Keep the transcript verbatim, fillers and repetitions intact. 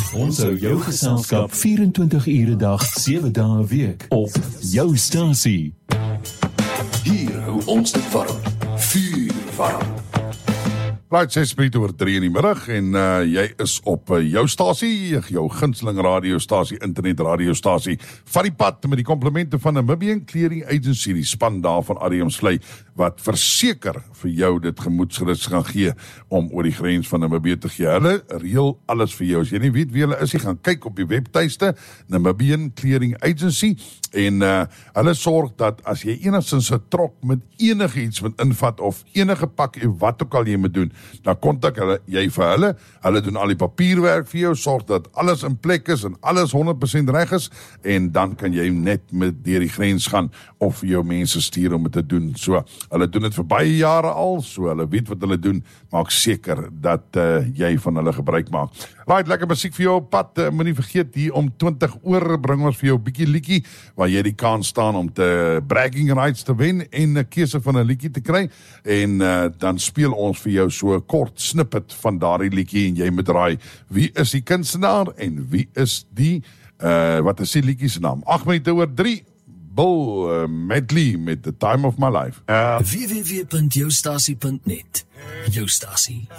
Ons hou jou geselskap vyf en twintig ure dag, sewe dae 'n week op jou stasie. Hier hou ons dit warm. Vuur warm. Right, ses minute oor drie in die middag en uh, jy is op uh, jou stasie, jou gunsteling radiostasie, internet radiostasie, van die pad met die komplimente van Namibian Clearing Agency, die span daar van Adrian Sley, wat verseker vir jou dit gemoedsrus gaan gee om oor die grens van Namibië te gee. Hulle reël alles vir jou. As jy nie weet wie hulle is, jy gaan kyk op die webtuiste, Namibian Clearing Agency, en uh, hulle sorg dat as jy enigstens 'n trok met enige iets moet invat, of enige pak, wat ook al jy moet doen, dan kontak hulle, jy vir hulle, hulle doen al die papierwerk vir jou, sorg dat alles in plek is en alles honderd persent reg is, en dan kan jy net met deur die grens gaan, of jou mense stuur om dit te doen. So, hulle doen dit vir baie jare al, so hulle weet wat hulle doen, maak seker dat uh, jy van hulle gebruik maak. Right, lekker musiek vir jou op pad, uh, moet nie vergeet, hier om twintig oor bring ons vir jou bietjie liedjie, waar jy die kans staan om te bragging rights te wen, en 'n keuse van 'n liedjie te kry, en uh, dan speel ons vir jou so 'n kort snippet van daardie liedjie, en jy moet raai, wie is die kunstenaar, en wie is die, uh, wat is die liedjie se naam? agt minute oor drie, Bill uh, Medley met The Time of My Life. Uh, w w w punt jou stasie punt net. Jou stasie,